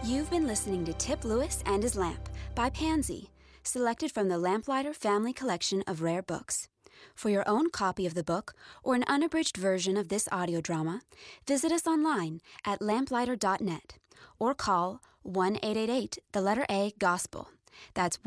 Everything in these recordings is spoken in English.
You've been listening to Tip Lewis and His Lamp by Pansy, selected from the Lamplighter Family Collection of Rare Books. For your own copy of the book or an unabridged version of this audio drama, visit us online at lamplighter.net or call 1-888, the letter A, Gospel. That's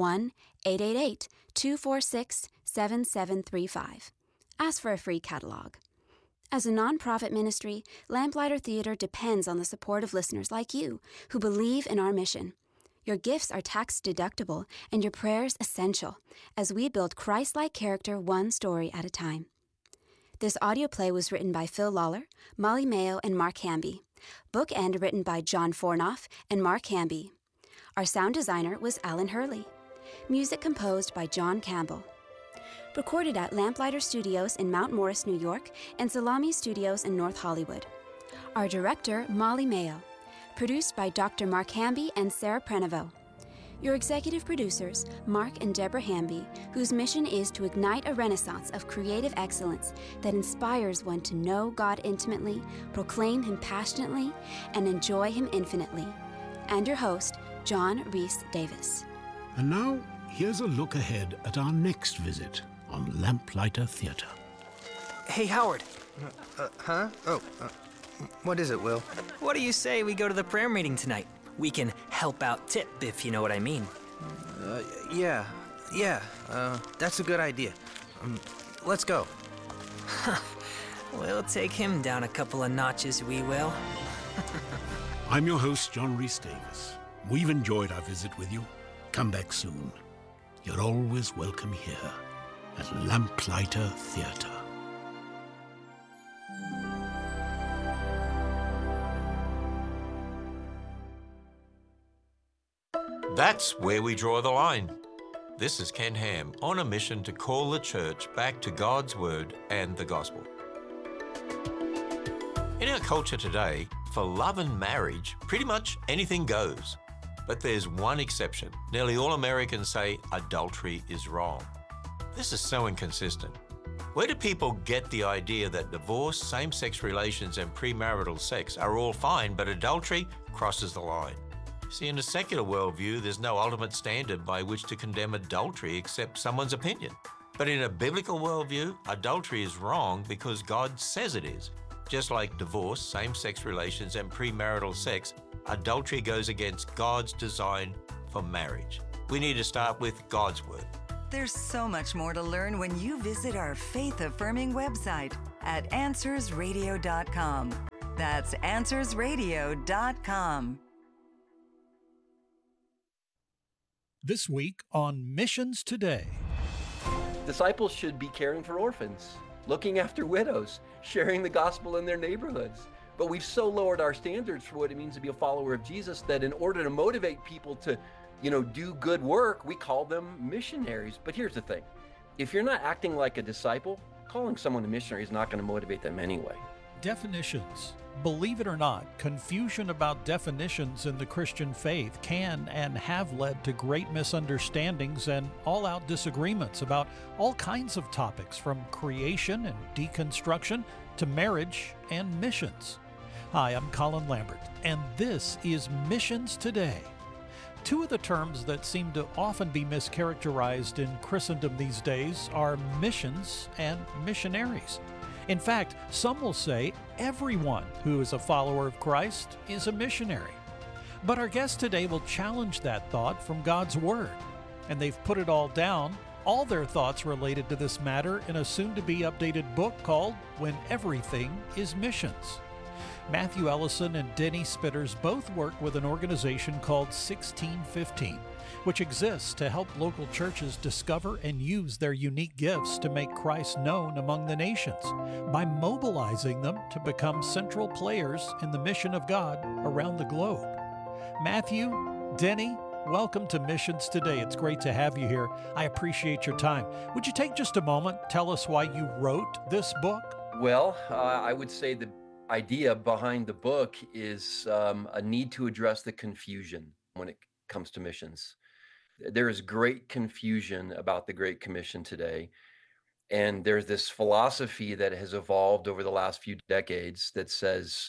1-888-246-7735. Ask for a free catalog. As a nonprofit ministry, Lamplighter Theater depends on the support of listeners like you who believe in our mission. Your gifts are tax-deductible and your prayers essential as we build Christ-like character one story at a time. This audio play was written by Phil Lawler, Molly Mayo, and Mark Hamby. Bookend written by John Fornoff and Mark Hamby. Our sound designer was Alan Hurley. Music composed by John Campbell. Recorded at Lamplighter Studios in Mount Morris, New York, and Salami Studios in North Hollywood. Our director, Molly Mayo. Produced by Dr. Mark Hamby and Sarah Prenovo. Your executive producers, Mark and Deborah Hamby, whose mission is to ignite a renaissance of creative excellence that inspires one to know God intimately, proclaim Him passionately, and enjoy Him infinitely. And your host, John Rhys Davis. And now, here's a look ahead at our next visit on Lamplighter Theater. Hey, Howard. What is it, Will? What do you say we go to the prayer meeting tonight? We can help out Tip, if you know what I mean. Yeah. That's a good idea. Let's go. We'll take him down a couple of notches, we will. I'm your host, John Rhys Davis. We've enjoyed our visit with you. Come back soon. You're always welcome here at Lamplighter Theater. That's where we draw the line. This is Ken Ham on a mission to call the church back to God's Word and the Gospel. In our culture today, for love and marriage, pretty much anything goes. But there's one exception. Nearly all Americans say adultery is wrong. This is so inconsistent. Where do people get the idea that divorce, same-sex relations, and premarital sex are all fine, but adultery crosses the line? See, in a secular worldview, there's no ultimate standard by which to condemn adultery except someone's opinion. But in a biblical worldview, adultery is wrong because God says it is. Just like divorce, same-sex relations, and premarital sex, adultery goes against God's design for marriage. We need to start with God's Word. There's so much more to learn when you visit our faith-affirming website at AnswersRadio.com. That's AnswersRadio.com. This week on Missions Today. Disciples should be caring for orphans, looking after widows, sharing the gospel in their neighborhoods. But we've so lowered our standards for what it means to be a follower of Jesus that in order to motivate people to, do good work, we call them missionaries. But here's the thing. If you're not acting like a disciple, calling someone a missionary is not going to motivate them anyway. Definitions. Believe it or not, confusion about definitions in the Christian faith can and have led to great misunderstandings and all-out disagreements about all kinds of topics, from creation and deconstruction to marriage and missions. Hi, I'm Colin Lambert, and this is Missions Today. Two of the terms that seem to often be mischaracterized in Christendom these days are missions and missionaries. In fact, some will say everyone who is a follower of Christ is a missionary. But our guest today will challenge that thought from God's Word. And they've put it all down, all their thoughts related to this matter, in a soon-to-be updated book called When Everything is Missions. Matthew Ellison and Denny Spitters both work with an organization called 1615, which exists to help local churches discover and use their unique gifts to make Christ known among the nations by mobilizing them to become central players in the mission of God around the globe. Matthew, Denny, welcome to Missions Today. It's great to have you here. I appreciate your time. Would you take just a moment, tell us why you wrote this book? Well, I would say the idea behind the book is a need to address the confusion when it comes to missions. There is great confusion about the Great Commission today. And there's this philosophy that has evolved over the last few decades that says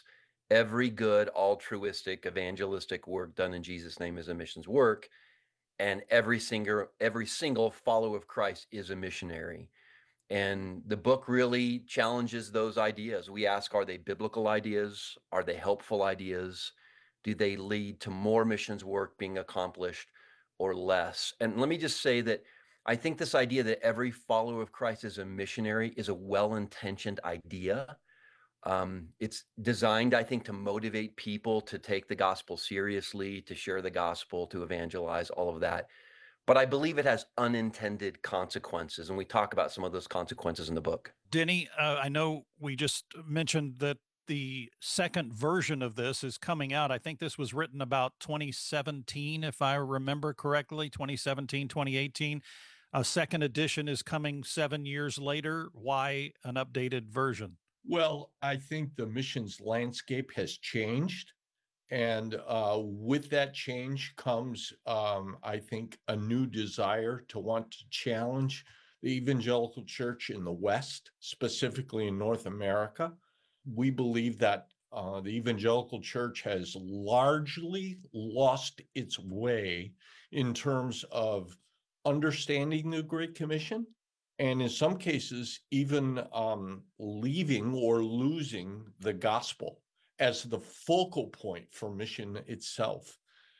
Every good, altruistic, evangelistic work done in Jesus' name is a missions work, and every single follower of Christ is a missionary. And the book really challenges those ideas. We ask, are they biblical ideas? Are they helpful ideas? Do they lead to more missions work being accomplished or less? And let me just say that I think this idea that every follower of Christ is a missionary is a well-intentioned idea. It's designed, I think, to motivate people to take the gospel seriously, to share the gospel, to evangelize, all of that. But I believe it has unintended consequences, and we talk about some of those consequences in the book. Denny, I know we just mentioned that the second version of this is coming out. I think this was written about 2017, if I remember correctly, 2017, 2018. A second edition is coming 7 years later. Why an updated version? Well, I think the missions landscape has changed. And with that change comes, I think, a new desire to want to challenge the evangelical church in the West, specifically in North America. We believe that the evangelical church has largely lost its way in terms of understanding the Great Commission, and in some cases, even leaving or losing the gospel as the focal point for mission itself.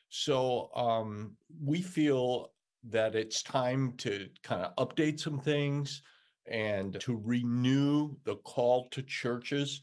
So we feel that it's time to kind of update some things and to renew the call to churches.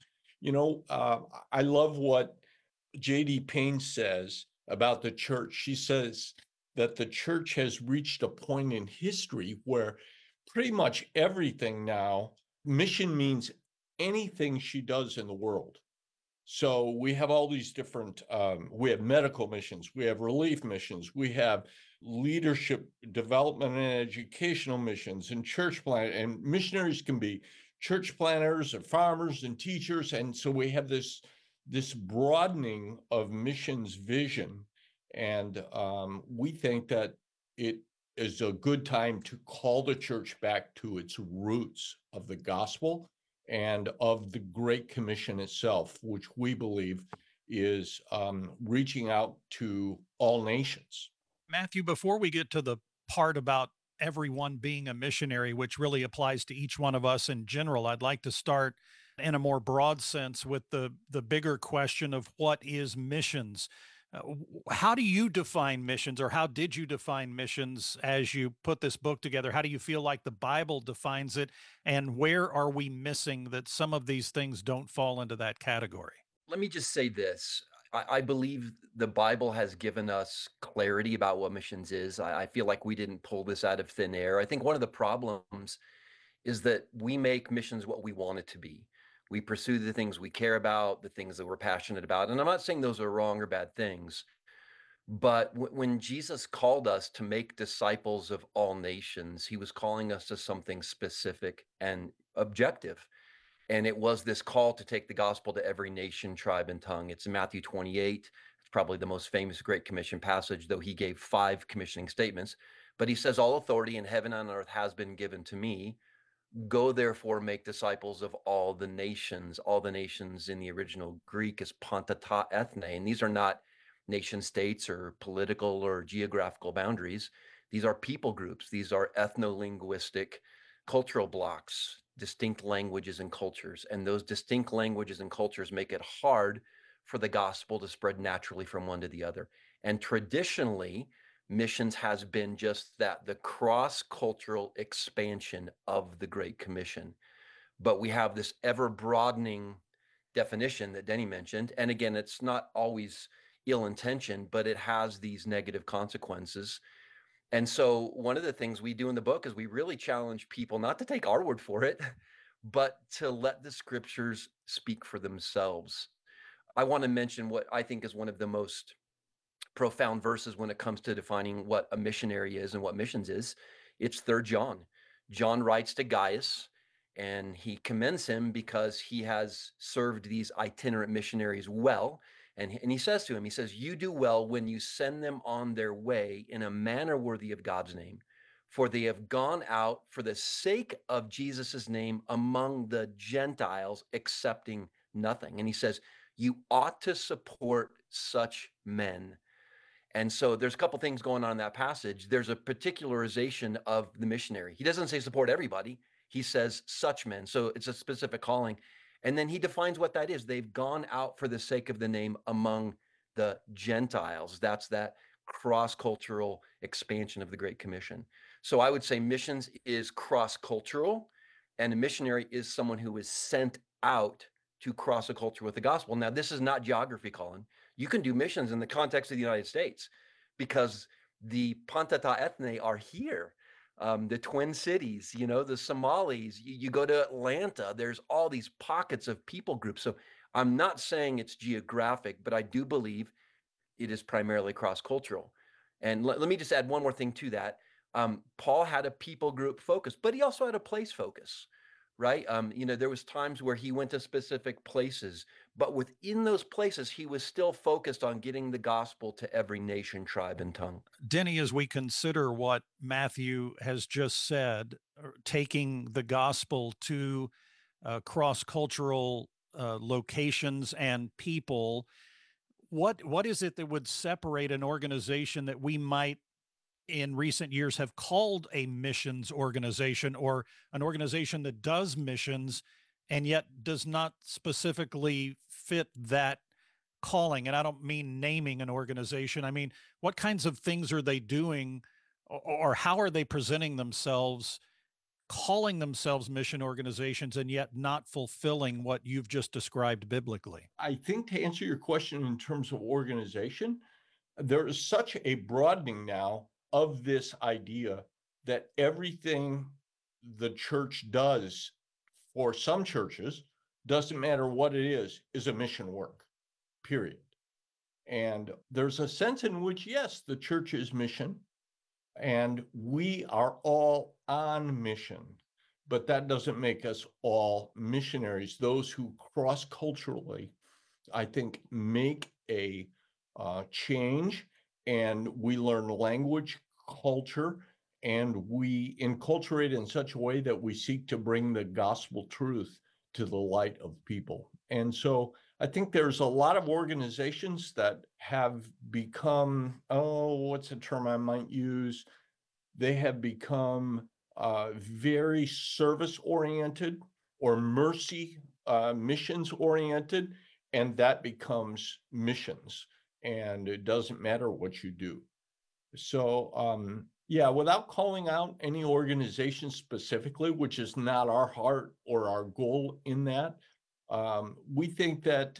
I love what J.D. Payne says about the church. She says that the church has reached a point in history where pretty much everything now, mission means anything she does in the world. So we have all these different, we have medical missions, we have relief missions, we have leadership development and educational missions and church plant, and missionaries can be church planners and farmers and teachers. And so we have this broadening of missions vision. And we think that it is a good time to call the church back to its roots of the gospel and of the Great Commission itself, which we believe is reaching out to all nations. Matthew, before we get to the part about everyone being a missionary, which really applies to each one of us in general, I'd like to start in a more broad sense with the bigger question of what is missions. How do you define missions, or how did you define missions as you put this book together? How do you feel like the Bible defines it, and where are we missing that some of these things don't fall into that category? Let me just say this. I believe the Bible has given us clarity about what missions is. I feel like we didn't pull this out of thin air. I think one of the problems is that we make missions what we want it to be. We pursue the things we care about, the things that we're passionate about. And I'm not saying those are wrong or bad things, but when Jesus called us to make disciples of all nations, he was calling us to something specific and objective. And it was this call to take the gospel to every nation, tribe, and tongue. It's in Matthew 28. It's probably the most famous Great Commission passage, though he gave 5 commissioning statements. But he says, all authority in heaven and on earth has been given to me. Go therefore, make disciples of all the nations. All the nations in the original Greek is pantata ethne. And these are not nation states or political or geographical boundaries. These are people groups. These are ethno-linguistic cultural blocks, distinct languages and cultures. And those distinct languages and cultures make it hard for the gospel to spread naturally from one to the other. And traditionally, missions has been just that, the cross-cultural expansion of the Great Commission. But we have this ever-broadening definition that Denny mentioned. And again, it's not always ill-intentioned, but it has these negative consequences. And so one of the things we do in the book is we really challenge people not to take our word for it, but to let the scriptures speak for themselves. I want to mention what I think is one of the most profound verses when it comes to defining what a missionary is and what missions is. It's 3 John. John writes to Gaius, and he commends him because he has served these itinerant missionaries well. And he says to him, he says, you do well when you send them on their way in a manner worthy of God's name, for they have gone out for the sake of Jesus's name among the Gentiles, accepting nothing. And he says, You ought to support such men. And so there's a couple things going on in that passage. There's a particularization of the missionary. He doesn't say support everybody. He says such men. So it's a specific calling. And then he defines what that is. They've gone out for the sake of the name among the Gentiles. That's that cross-cultural expansion of the Great Commission. So I would say missions is cross-cultural, and a missionary is someone who is sent out to cross a culture with the gospel. Now, this is not geography, Colin. You can do missions in the context of the United States because the Pantata ethne are here. The Twin Cities, the Somalis, you go to Atlanta, there's all these pockets of people groups. So I'm not saying it's geographic, but I do believe it is primarily cross-cultural. And let me just add one more thing to that. Paul had a people group focus, but he also had a place focus, right? There was times where he went to specific places, but within those places, he was still focused on getting the gospel to every nation, tribe, and tongue. Denny, as we consider what Matthew has just said, taking the gospel to cross-cultural locations and people, what is it that would separate an organization that we might in recent years have called a missions organization, or an organization that does missions and yet does not specifically fit that calling? And I don't mean naming an organization. I mean, what kinds of things are they doing, or how are they presenting themselves, calling themselves mission organizations and yet not fulfilling what you've just described biblically? I think to answer your question in terms of organization, there is such a broadening now of this idea that everything the church does, for some churches, doesn't matter what it is a mission work, period. And there's a sense in which, yes, the church is mission, and we are all on mission, but that doesn't make us all missionaries. Those who cross-culturally, I think, make a change, and we learn language, culture, and we enculturate in such a way that we seek to bring the gospel truth to the light of people. And so I think there's a lot of organizations that have become, what's a term I might use? They have become very service-oriented or mercy missions-oriented, and that becomes missions. And it doesn't matter what you do. So, without calling out any organization specifically, which is not our heart or our goal in that, we think that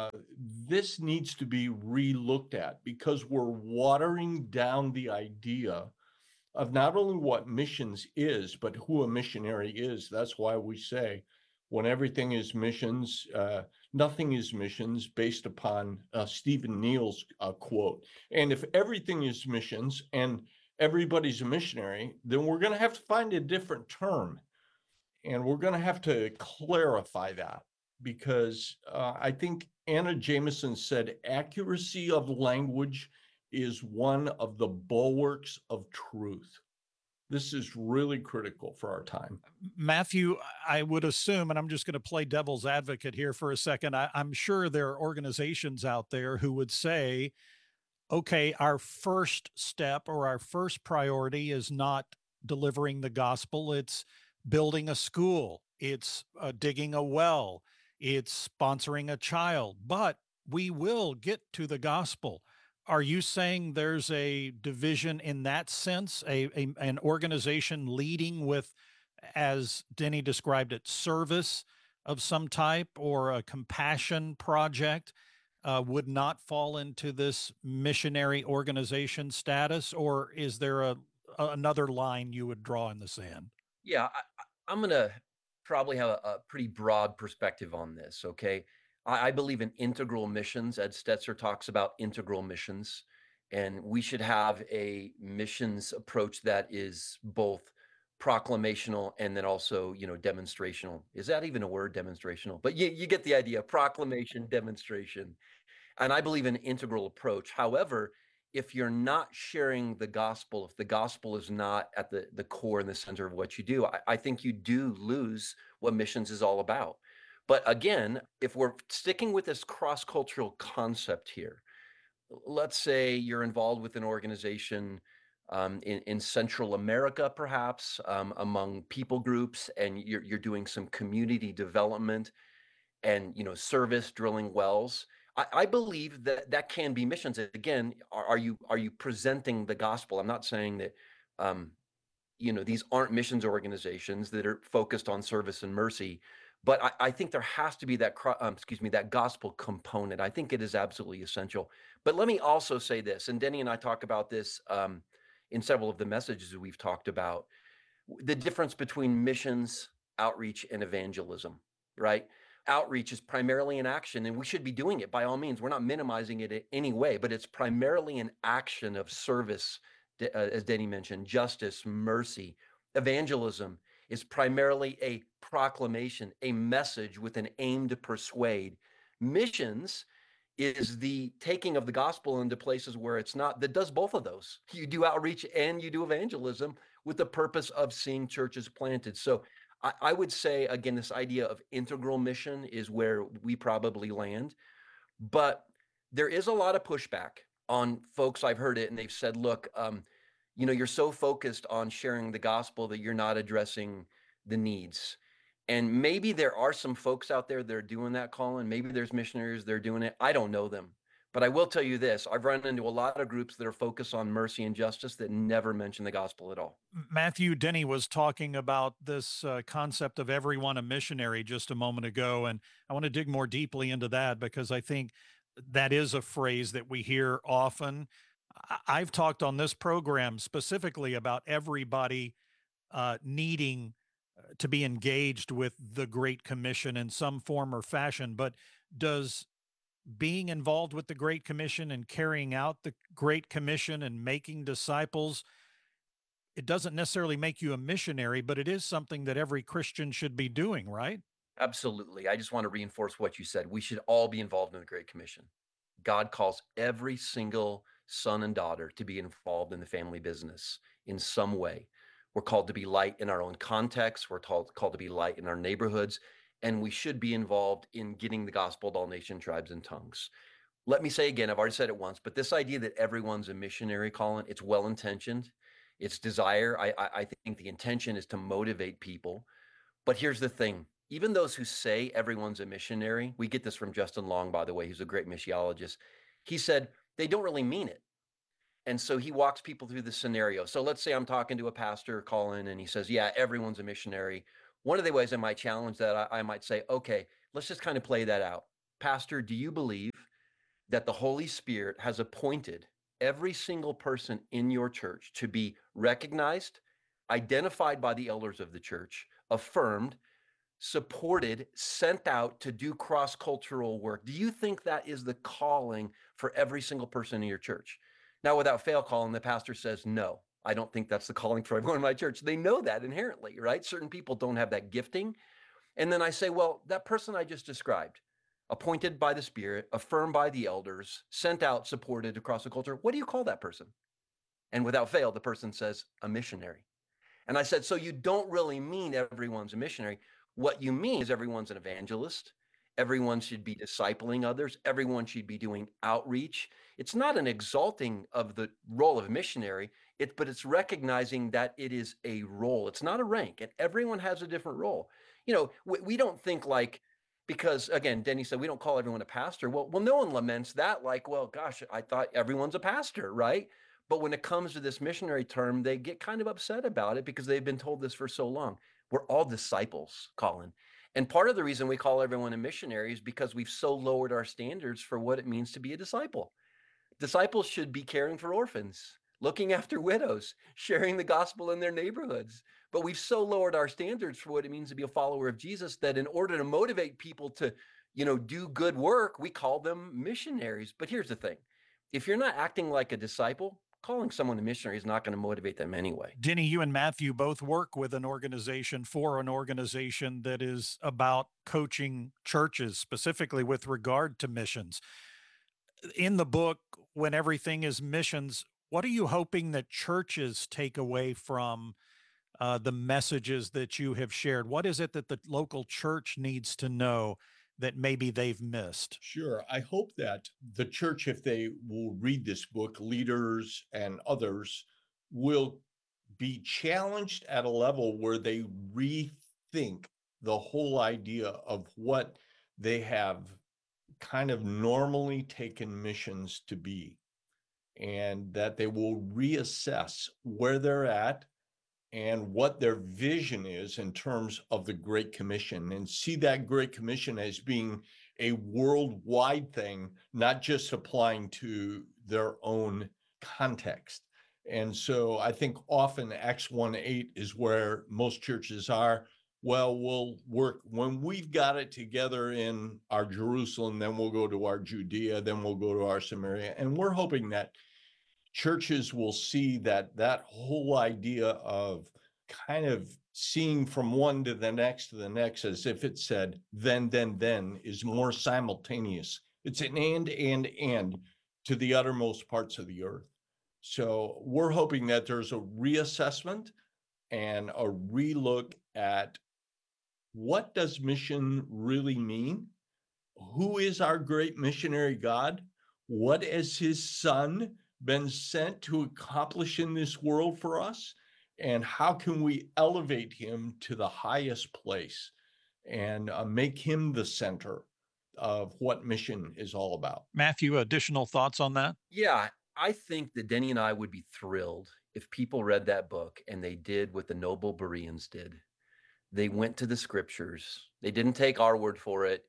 this needs to be re-looked at, because we're watering down the idea of not only what missions is, but who a missionary is. That's why we say, when everything is missions, nothing is missions, based upon Stephen Neal's quote. And if everything is missions and everybody's a missionary, then we're going to have to find a different term. And we're going to have to clarify that, because I think Anna Jameson said accuracy of language is one of the bulwarks of truth. This is really critical for our time. Matthew, I would assume, and I'm just going to play devil's advocate here for a second, I'm sure there are organizations out there who would say, okay, our first step or our first priority is not delivering the gospel. It's building a school. It's digging a well. It's sponsoring a child. But we will get to the gospel. Are you saying there's a division in that sense, an organization leading with, as Denny described it, service of some type, or a compassion project would not fall into this missionary organization status? Or is there another line you would draw in the sand? Yeah, I'm going to probably have a pretty broad perspective on this, okay? I believe in integral missions. Ed Stetzer talks about integral missions, and we should have a missions approach that is both proclamational and then also, demonstrational. Is that even a word, demonstrational? But you get the idea, proclamation, demonstration. And I believe in an integral approach. However, if you're not sharing the gospel, if the gospel is not at the core and the center of what you do, I think you do lose what missions is all about. But again, if we're sticking with this cross-cultural concept here, let's say you're involved with an organization in Central America, perhaps among people groups, and you're doing some community development and service, drilling wells. I believe that that can be missions. Again, are you presenting the gospel? I'm not saying that um, these aren't missions organizations that are focused on service and mercy, but I think there has to be that gospel component. I think it is absolutely essential. But let me also say this, and Denny and I talk about this in several of the messages that we've talked about, the difference between missions, outreach, and evangelism, right? Outreach is primarily an action, and we should be doing it by all means. We're not minimizing it in any way, but it's primarily an action of service, as Denny mentioned, justice, mercy. Evangelism is primarily a proclamation, a message with an aim to persuade. Missions is the taking of the gospel into places where it's not, that does both of those. You do outreach and you do evangelism with the purpose of seeing churches planted. So I would say, again, this idea of integral mission is where we probably land. But there is a lot of pushback on folks. I've heard it, and they've said, look, you're so focused on sharing the gospel that you're not addressing the needs. And maybe there are some folks out there that are doing that, Colin. Maybe there's missionaries that are doing it. I don't know them. But I will tell you this, I've run into a lot of groups that are focused on mercy and justice that never mention the gospel at all. Matthew, Denny was talking about this concept of everyone a missionary just a moment ago, and I want to dig more deeply into that because I think that is a phrase that we hear often. I've talked on this program specifically about everybody needing to be engaged with the Great Commission in some form or fashion, but does being involved with the Great Commission and carrying out the Great Commission and making disciples, it doesn't necessarily make you a missionary, but it is something that every Christian should be doing, right? Absolutely. I just want to reinforce what you said. We should all be involved in the Great Commission. God calls every single son and daughter to be involved in the family business in some way. We're called to be light in our own context. We're called to be light in our neighborhoods. And we should be involved in getting the gospel to all nation, tribes, and tongues. Let me say again, I've already said it once, but this idea that everyone's a missionary, Colin, it's well-intentioned. It's desire. I think the intention is to motivate people. But here's the thing. Even those who say everyone's a missionary, we get this from Justin Long, by the way, he's a great missiologist. He said they don't really mean it. And so he walks people through the scenario. So let's say I'm talking to a pastor, Colin, and he says, yeah, everyone's a missionary. One of the ways I might challenge that, I might say, okay, let's just kind of play that out. Pastor, do you believe that the Holy Spirit has appointed every single person in your church to be recognized, identified by the elders of the church, affirmed, supported, sent out to do cross-cultural work? Do you think that is the calling for every single person in your church? Now, without fail, Colin, the pastor says, no, I don't think that's the calling for everyone in my church. They know that inherently, right? Certain people don't have that gifting. And then I say, well, that person I just described, appointed by the Spirit, affirmed by the elders, sent out, supported across the culture, what do you call that person? And without fail, the person says, a missionary. And I said, so you don't really mean everyone's a missionary. What you mean is everyone's an evangelist. Everyone should be discipling others. Everyone should be doing outreach. It's not an exalting of the role of missionary, but it's recognizing that it is a role. It's not a rank, and everyone has a different role. We don't think like, because again, Denny said we don't call everyone a pastor. Well, no one laments that. Like, well, gosh, I thought everyone's a pastor, right? But when it comes to this missionary term, they get kind of upset about it because they've been told this for so long. We're all disciples, Colin. And part of the reason we call everyone a missionary is because we've so lowered our standards for what it means to be a disciple. Disciples should be caring for orphans, looking after widows, sharing the gospel in their neighborhoods. But we've so lowered our standards for what it means to be a follower of Jesus that in order to motivate people to, do good work, we call them missionaries. But here's the thing. If you're not acting like a disciple, calling someone a missionary is not going to motivate them anyway. Denny, you and Matthew both work with an organization that is about coaching churches, specifically with regard to missions. In the book, When Everything is Missions, what are you hoping that churches take away from the messages that you have shared? What is it that the local church needs to know that maybe they've missed? Sure. I hope that the church, if they will read this book, leaders and others will be challenged at a level where they rethink the whole idea of what they have kind of normally taken missions to be, and that they will reassess where they're at and what their vision is in terms of the Great Commission, and see that Great Commission as being a worldwide thing, not just applying to their own context. And so I think often Acts 1:8 is where most churches are. Well, we'll work when we've got it together in our Jerusalem, then we'll go to our Judea, then we'll go to our Samaria. And we're hoping that churches will see that that whole idea of kind of seeing from one to the next, as if it said, then, is more simultaneous. It's an and to the uttermost parts of the earth. So we're hoping that there's a reassessment and a relook at what does mission really mean? Who is our great missionary God? What has his son been sent to accomplish in this world for us? And how can we elevate him to the highest place and make him the center of what mission is all about? Matthew, additional thoughts on that? Yeah, I think that Denny and I would be thrilled if people read that book and they did what the noble Bereans did. They went to the scriptures. They didn't take our word for it.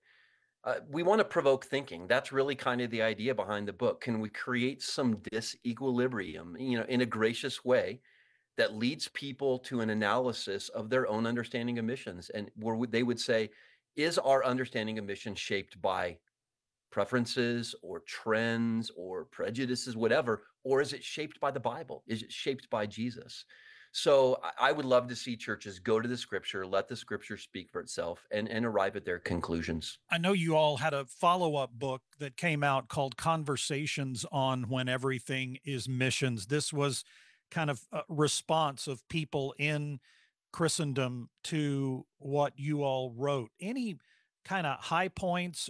We want to provoke thinking. That's really kind of the idea behind the book. Can we create some disequilibrium, in a gracious way that leads people to an analysis of their own understanding of missions, and where they would say, is our understanding of mission shaped by preferences or trends or prejudices, whatever, or is it shaped by the Bible? Is it shaped by Jesus? So I would love to see churches go to the scripture, let the scripture speak for itself, and arrive at their conclusions. I know you all had a follow-up book that came out called Conversations on When Everything is Missions. This was kind of a response of people in Christendom to what you all wrote. Any kind of high points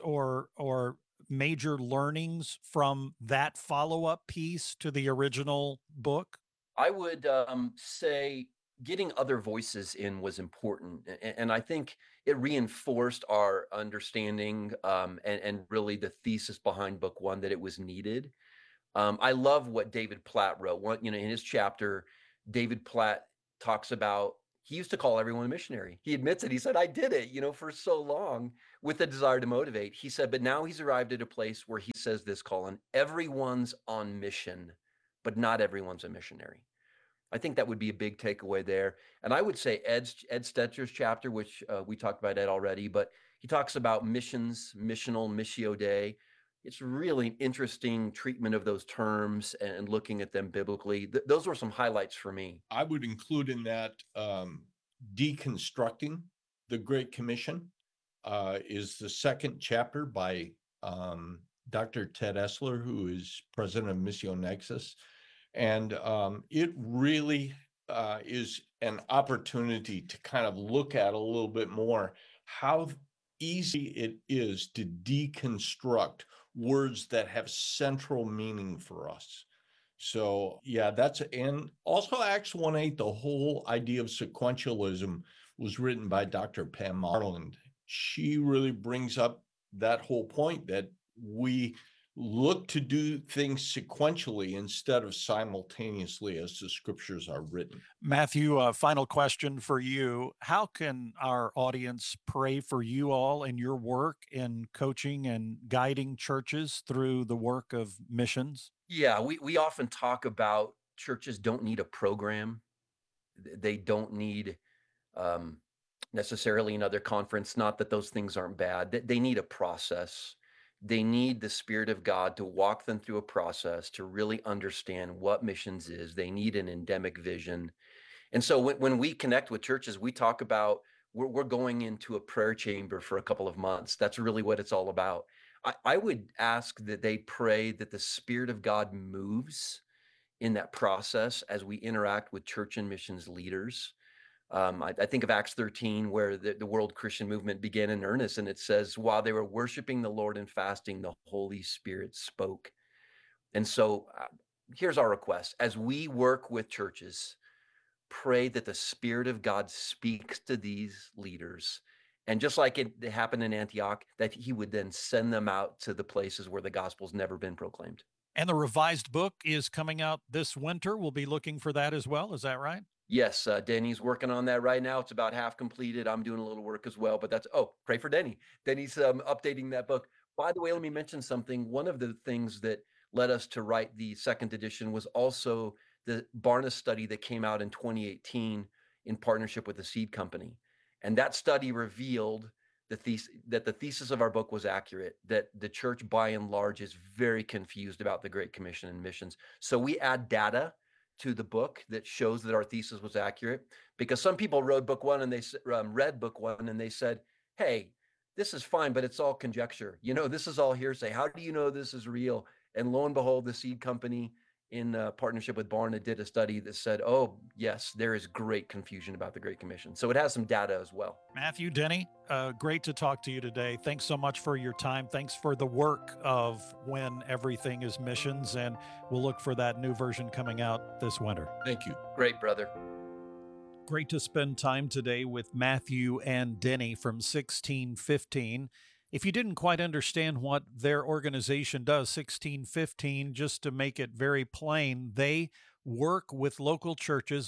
or major learnings from that follow-up piece to the original book? I would say getting other voices in was important. And I think it reinforced our understanding and really the thesis behind book one, that it was needed. I love what David Platt wrote. In his chapter, David Platt talks about, he used to call everyone a missionary. He admits it. He said, I did it, for so long with the desire to motivate. He said, but now he's arrived at a place where he says this, Colin, everyone's on mission, but not everyone's a missionary. I think that would be a big takeaway there. And I would say Ed Stetcher's chapter, which we talked about Ed already, but he talks about missions, missional, missio Dei. It's really interesting treatment of those terms and looking at them biblically. Those were some highlights for me. I would include in that Deconstructing the Great Commission is the second chapter by Dr. Ted Esler, who is president of Missio Nexus. And it really is an opportunity to kind of look at a little bit more how easy it is to deconstruct words that have central meaning for us. So yeah, and also Acts 1:8, the whole idea of sequentialism was written by Dr. Pam Marland. She really brings up that whole point that we look to do things sequentially instead of simultaneously as the scriptures are written. Matthew, a final question for you. How can our audience pray for you all and your work in coaching and guiding churches through the work of missions? Yeah, we often talk about churches don't need a program. They don't need necessarily another conference. Not that those things aren't bad. They need a process. They need the Spirit of God to walk them through a process to really understand what missions is. They need an endemic vision. And so when we connect with churches, we talk about we're going into a prayer chamber for a couple of months. That's really what it's all about. I would ask that they pray that the Spirit of God moves in that process as we interact with church and missions leaders. I think of Acts 13, where the world Christian movement began in earnest, and it says, while they were worshiping the Lord and fasting, the Holy Spirit spoke. And so here's our request. As we work with churches, pray that the Spirit of God speaks to these leaders. And just like it happened in Antioch, that he would then send them out to the places where the gospel's never been proclaimed. And the revised book is coming out this winter. We'll be looking for that as well. Is that right? Yes, Denny's working on that right now. It's about half completed. I'm doing a little work as well, but pray for Denny. Denny's updating that book. By the way, let me mention something. One of the things that led us to write the second edition was also the Barna study that came out in 2018 in partnership with the Seed Company. And that study revealed that the thesis of our book was accurate, that the church by and large is very confused about the Great Commission and missions. So we add data to the book that shows that our thesis was accurate, because some people read book one and they said, hey, this is fine, but it's all conjecture. This is all hearsay. How do you know this is real? And lo and behold, the Seed Company in partnership with Barna did a study that said, oh, yes, there is great confusion about the Great Commission. So it has some data as well. Matthew, Denny, great to talk to you today. Thanks so much for your time. Thanks for the work of When Everything is Missions, and we'll look for that new version coming out this winter. Thank you. Great, brother. Great to spend time today with Matthew and Denny from 1615. If you didn't quite understand what their organization does, 1615, just to make it very plain, they work with local churches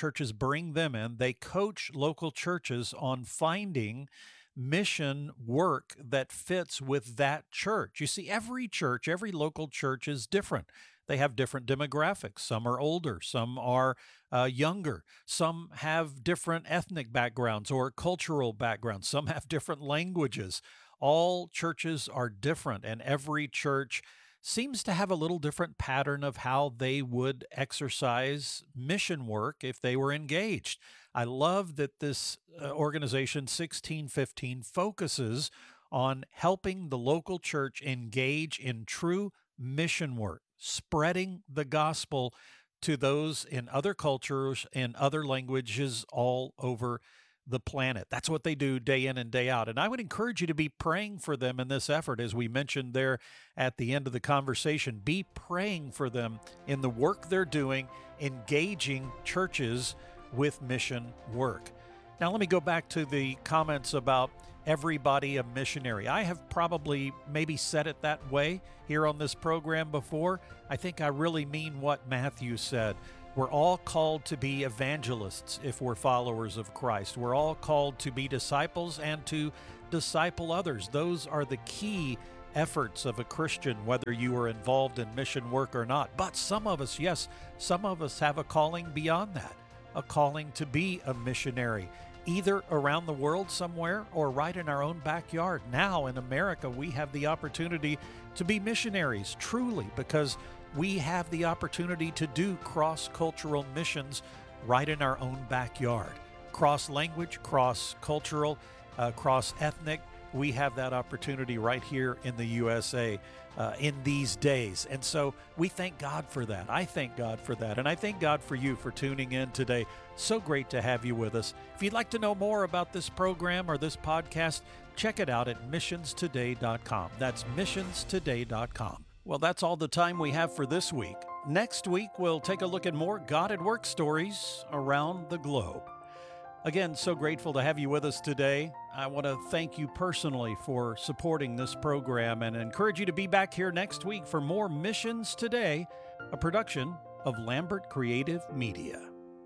bring them in. They coach local churches on finding mission work that fits with that church. You see, every church, every local church is different. They have different demographics. Some are older, some are younger, some have different ethnic backgrounds or cultural backgrounds, some have different languages. All churches are different, and every church seems to have a little different pattern of how they would exercise mission work if they were engaged. I love that this organization, 1615, focuses on helping the local church engage in true mission work, spreading the gospel to those in other cultures and other languages all over the planet. That's what they do day in and day out. And I would encourage you to be praying for them in this effort. As we mentioned there at the end of the conversation, be praying for them in the work they're doing, engaging churches with mission work. Now, let me go back to the comments about everybody a missionary. I have probably maybe said it that way here on this program before. I think I really mean what Matthew said. We're all called to be evangelists if we're followers of Christ. We're all called to be disciples and to disciple others. Those are the key efforts of a Christian, whether you are involved in mission work or not. But some of us, yes, some of us have a calling beyond that, a calling to be a missionary, either around the world somewhere or right in our own backyard. Now in America, we have the opportunity to be missionaries, truly, because we have the opportunity to do cross-cultural missions right in our own backyard. Cross-language, cross-cultural, cross-ethnic. We have that opportunity right here in the USA in these days. And so we thank God for that. I thank God for that. And I thank God for you for tuning in today. So great to have you with us. If you'd like to know more about this program or this podcast, check it out at missionstoday.com. That's missionstoday.com. Well, that's all the time we have for this week. Next week, we'll take a look at more God at Work stories around the globe. Again, so grateful to have you with us today. I want to thank you personally for supporting this program and encourage you to be back here next week for more Missions Today, a production of Lambert Creative Media.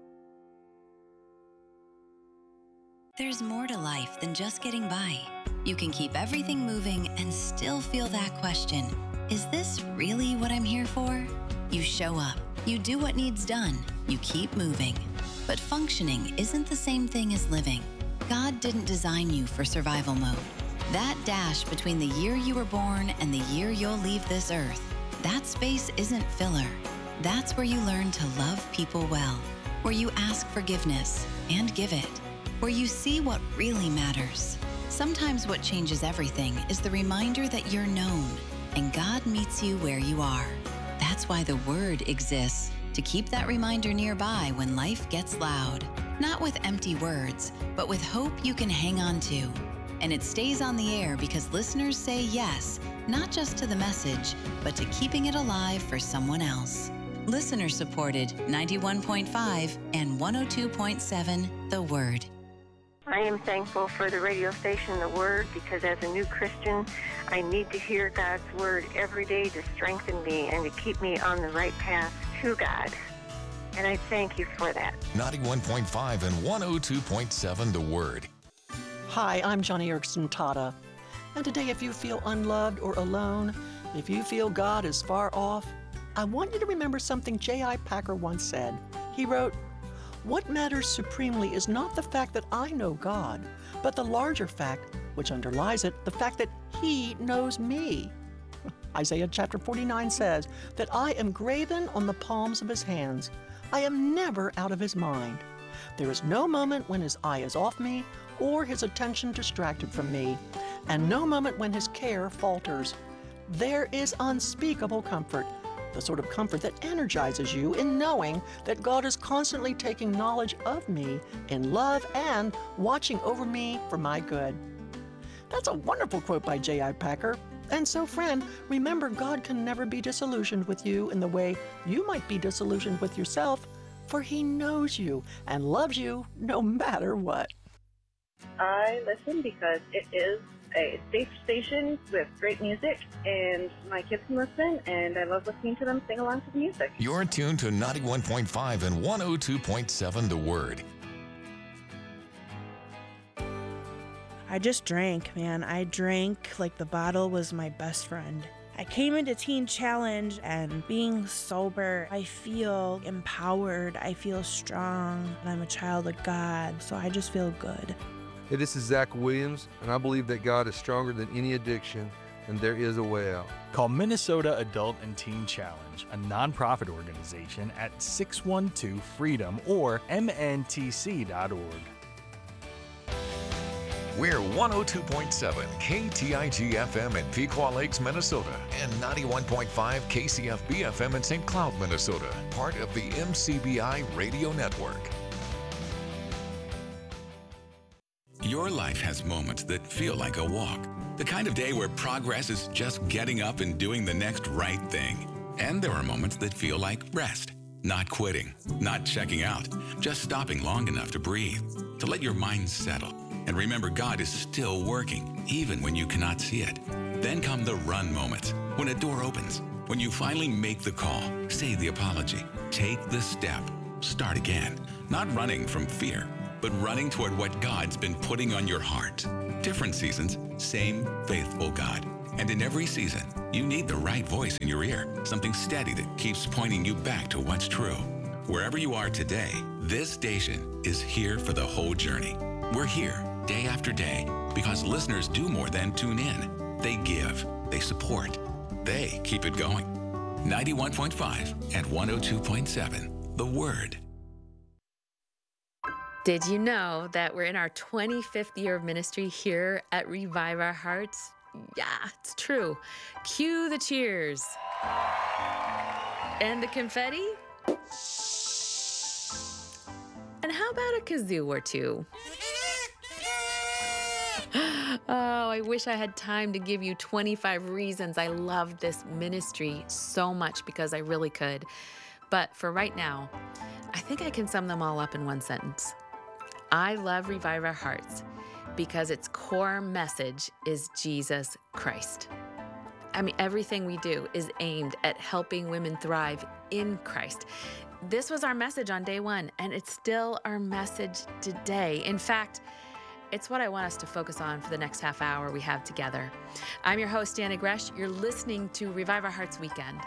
There's more to life than just getting by. You can keep everything moving and still feel that question. Is this really what I'm here for? You show up, you do what needs done, you keep moving. But functioning isn't the same thing as living. God didn't design you for survival mode. That dash between the year you were born and the year you'll leave this earth, that space isn't filler. That's where you learn to love people well, where you ask forgiveness and give it, where you see what really matters. Sometimes what changes everything is the reminder that you're known, and God meets you where you are. That's why the Word exists, to keep that reminder nearby when life gets loud. Not with empty words, but with hope you can hang on to. And it stays on the air because listeners say yes, not just to the message, but to keeping it alive for someone else. Listener supported 91.5 and 102.7 The Word. I am thankful for the radio station, The Word, because as a new Christian, I need to hear God's Word every day to strengthen me and to keep me on the right path to God. And I thank you for that. 91.5 and 102.7 The Word. Hi, I'm Johnny Erickson Tata. And today, if you feel unloved or alone, if you feel God is far off, I want you to remember something J.I. Packer once said. He wrote, "What matters supremely is not the fact that I know God, but the larger fact, which underlies it, the fact that He knows me." Isaiah chapter 49 says that I am graven on the palms of His hands. I am never out of His mind. There is no moment when His eye is off me or His attention distracted from me, and no moment when His care falters. There is unspeakable comfort, the sort of comfort that energizes you in knowing that God is constantly taking knowledge of me in love and watching over me for my good. That's a wonderful quote by J.I. Packer. And so, friend, remember God can never be disillusioned with you in the way you might be disillusioned with yourself, for He knows you and loves you no matter what. I listen because it is a safe station with great music, and my kids can listen, and I love listening to them sing along to the music. You're tuned to 91.5 and 102.7 The Word. I just drank, man. I drank like the bottle was my best friend. I came into Teen Challenge, and being sober, I feel empowered, I feel strong, and I'm a child of God, so I just feel good. Hey, this is Zach Williams, and I believe that God is stronger than any addiction, and there is a way out. Call Minnesota Adult and Teen Challenge, a nonprofit organization, at 612-FREEDOM or mntc.org. We're 102.7 KTIG-FM in Pequot Lakes, Minnesota, and 91.5 KCFB-FM in St. Cloud, Minnesota, part of the MCBI Radio Network. Your life has moments that feel like a walk. The kind of day where progress is just getting up and doing the next right thing. And there are moments that feel like rest, not quitting, not checking out, just stopping long enough to breathe, to let your mind settle. And remember, God is still working, even when you cannot see it. Then come the run moments, when a door opens, when you finally make the call, say the apology, take the step, start again. Not running from fear, but running toward what God's been putting on your heart. Different seasons, same faithful God. And in every season, you need the right voice in your ear, something steady that keeps pointing you back to what's true. Wherever you are today, this station is here for the whole journey. We're here day after day because listeners do more than tune in. They give, they support, they keep it going. 91.5 and 102.7, The Word. Did you know that we're in our 25th year of ministry here at Revive Our Hearts? Yeah, it's true. Cue the cheers. And the confetti? And how about a kazoo or two? Oh, I wish I had time to give you 25 reasons I love this ministry so much, because I really could. But for right now, I think I can sum them all up in one sentence. I love Revive Our Hearts because its core message is Jesus Christ. I mean, everything we do is aimed at helping women thrive in Christ. This was our message on day one, and it's still our message today. In fact, it's what I want us to focus on for the next half hour we have together. I'm your host, Anna Gresh. You're listening to Revive Our Hearts Weekend.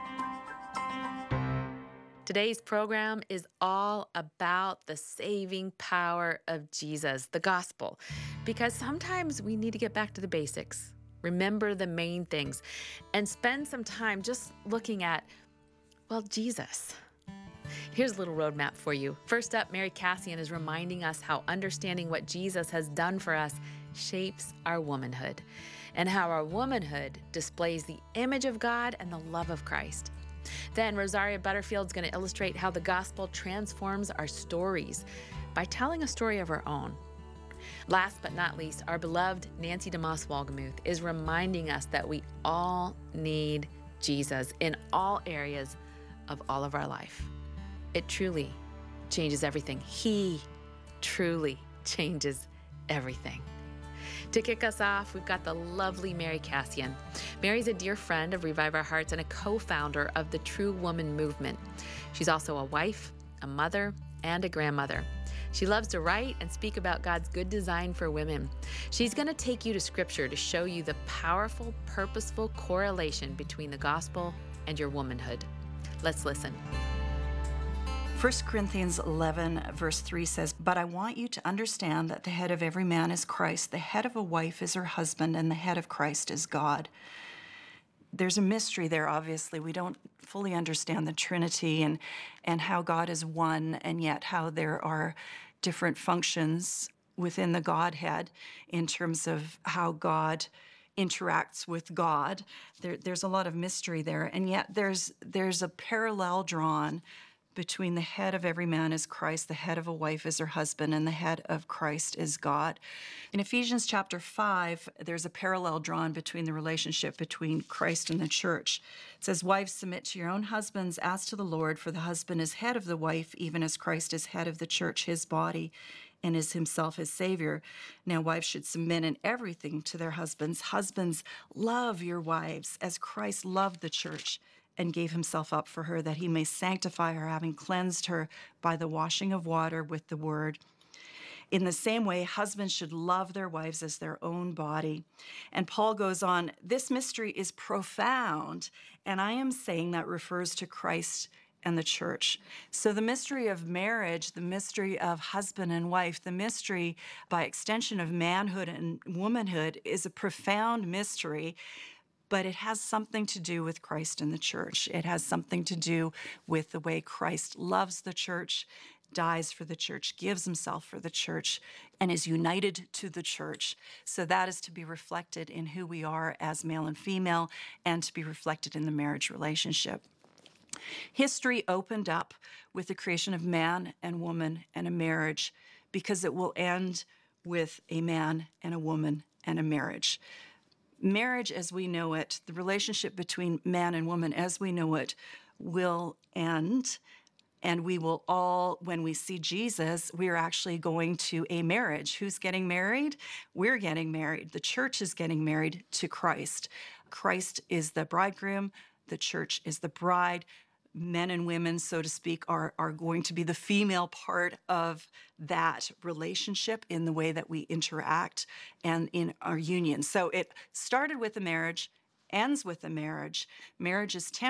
Today's program is all about the saving power of Jesus, the gospel, because sometimes we need to get back to the basics, remember the main things, and spend some time just looking at, well, Jesus. Here's a little roadmap for you. First up, Mary Cassian is reminding us how understanding what Jesus has done for us shapes our womanhood, and how our womanhood displays the image of God and the love of Christ. Then Rosaria Butterfield's going to illustrate how the gospel transforms our stories by telling a story of our own. Last but not least, our beloved Nancy DeMoss Wolgemuth is reminding us that we all need Jesus in all areas of all of our life. It truly changes everything. He truly changes everything. To kick us off, we've got the lovely Mary Cassian. Mary's a dear friend of Revive Our Hearts and a co-founder of the True Woman Movement. She's also a wife, a mother, and a grandmother. She loves to write and speak about God's good design for women. She's going to take you to Scripture to show you the powerful, purposeful correlation between the gospel and your womanhood. Let's listen. 1 Corinthians 11, verse 3 says, "But I want you to understand that the head of every man is Christ, the head of a wife is her husband, and the head of Christ is God." There's a mystery there, obviously. We don't fully understand the Trinity and how God is one, and yet how there are different functions within the Godhead in terms of how God interacts with God. There's a lot of mystery there, and yet there's a parallel drawn between the head of every man is Christ, the head of a wife is her husband, and the head of Christ is God. In Ephesians chapter 5, there's a parallel drawn between the relationship between Christ and the church. It says, "Wives, submit to your own husbands as to the Lord, for the husband is head of the wife, even as Christ is head of the church, his body, and is himself his Savior. Now wives should submit in everything to their husbands. Husbands, love your wives as Christ loved the church and gave himself up for her, that he may sanctify her, having cleansed her by the washing of water with the word. In the same way, husbands should love their wives as their own body." And Paul goes on, "This mystery is profound, and I am saying that refers to Christ and the church." So the mystery of marriage, the mystery of husband and wife, the mystery by extension of manhood and womanhood is a profound mystery, but it has something to do with Christ and the church. It has something to do with the way Christ loves the church, dies for the church, gives himself for the church, and is united to the church. So that is to be reflected in who we are as male and female, and to be reflected in the marriage relationship. History opened up with the creation of man and woman and a marriage, because it will end with a man and a woman and a marriage. Marriage as we know it, the relationship between man and woman as we know it, will end. And we will all, when we see Jesus, we are actually going to a marriage. Who's getting married? We're getting married. The church is getting married to Christ. Christ is the bridegroom. The church is the bride. Men and women, so to speak, are going to be the female part of that relationship in the way that we interact and in our union. So it started with a marriage, ends with a marriage. Marriage is temporary.